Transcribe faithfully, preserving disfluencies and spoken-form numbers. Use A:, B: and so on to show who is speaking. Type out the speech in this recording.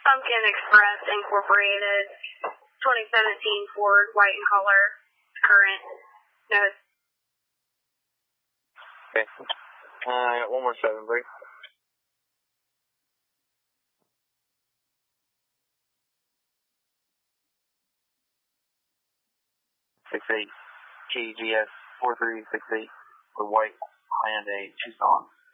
A: Pumpkin Express Incorporated, twenty seventeen Ford, white in color, current, no.
B: Okay. Uh, I got one more seven, please. Six eight K G S four three six eight, the white Hyundai Tucson.